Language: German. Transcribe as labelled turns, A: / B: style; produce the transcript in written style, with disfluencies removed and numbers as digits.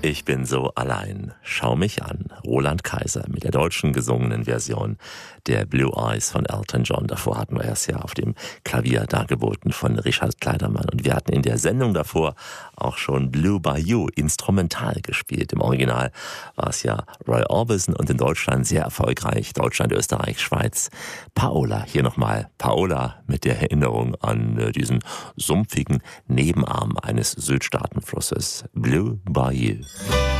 A: Ich bin so allein. Schau mich an. Roland Kaiser mit der deutschen gesungenen Version der Blue Eyes von Elton John. Davor hatten wir es ja auf dem Klavier dargeboten von Richard Kleidermann. Und wir hatten in der Sendung davor auch schon Blue Bayou instrumental gespielt. Im Original war es ja Roy Orbison und in Deutschland sehr erfolgreich. Deutschland, Österreich, Schweiz. Paola, hier nochmal Paola mit der Erinnerung an diesen sumpfigen Nebenarm eines Südstaatenflusses. Blue Bayou.